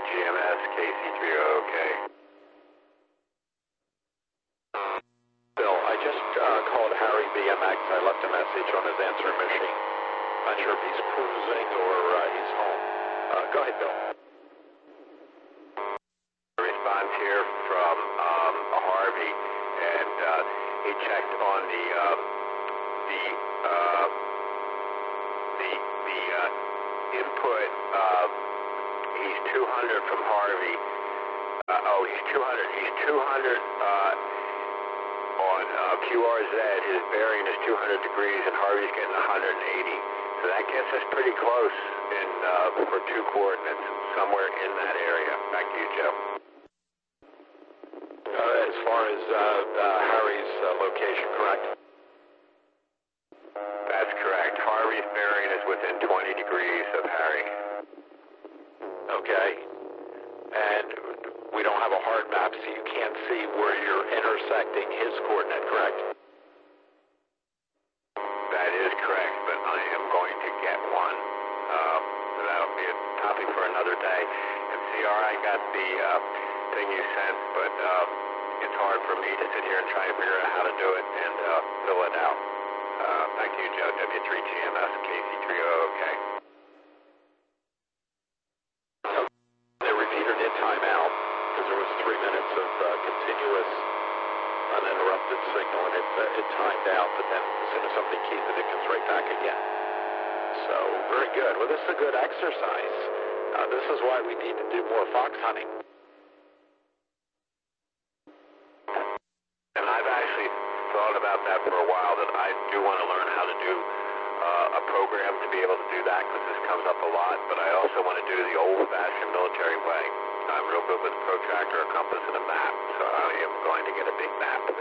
GMS, KC30OK. Bill, I just called Harry BMX. I left a message on his answering machine. Not sure if he's cruising or he's home. Go ahead, Bill. Response here from Harvey, and he checked on the input. He's 200 from Harvey. He's 200. He's 200 on QRZ. His bearing is 200 degrees, and Harvey's getting 180. So that gets us pretty close for two coordinates, somewhere in that area. Back to you, Joe. As far as Harry's location, correct? That's correct. Harvey's bearing is within 20 degrees of Harry. Okay. And we don't have a hard map, so you can't see where you're intersecting his coordinate, correct? That is correct, but I am going to get one. So that'll be a topic for another day. MCR, I got the thing you sent, but it's hard for me to sit here and try to figure out how to do it and fill it out. Back to you, Joe. W3GMS, KC30OK. They repeated in timeout because there was 3 minutes of continuous, uninterrupted signal, and it timed out, but then as soon as somebody keys it, it comes right back again. So, very good. Well, this is a good exercise. This is why we need to do more fox hunting. And I've actually thought about that for a while, that I do want to learn how to do a program to be able to do that, because this comes up a lot, but I also want to do the old-fashioned military way. I'm real good with a protractor, a compass, and a map, so I am going to get a big map.